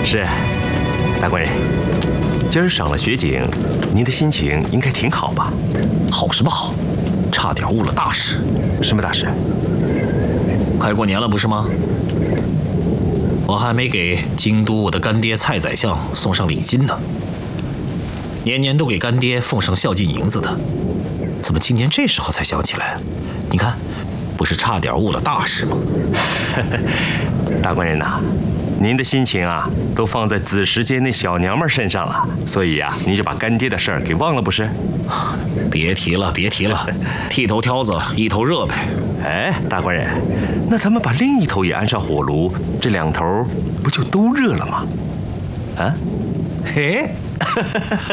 是，大官人，今儿赏了雪景，您的心情应该挺好吧？ 好什么好？差点误了大事。 什么大事？ 快过年了不是吗？我还没给京都我的干爹蔡宰相送上礼金呢。年年都给干爹奉上孝敬银子的，怎么今年这时候才想起来？你看，不是差点误了大事吗？ 大官人呐，您的心情啊，都放在子时间那小娘们身上了，所以呀，您就把干爹的事儿给忘了不是？ 别提了，别提了，剃头挑子一头热呗。 哎，大官人，那咱们把另一头也安上火炉，这两头不就都热了吗？啊？ 嘿。